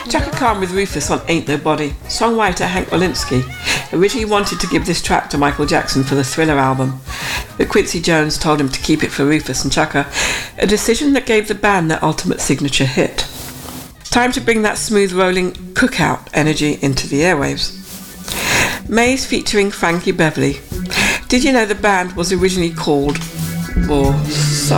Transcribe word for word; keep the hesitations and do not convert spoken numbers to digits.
Chaka Khan with Rufus on Ain't Nobody. Songwriter Hank Walensky originally wanted to give this track to Michael Jackson for the Thriller album, but Quincy Jones told him to keep it for Rufus and Chaka, a decision that gave the band their ultimate signature hit. Time to bring that smooth rolling cookout energy into the airwaves. Maze featuring Frankie Beverly. Did you know the band was originally called, or so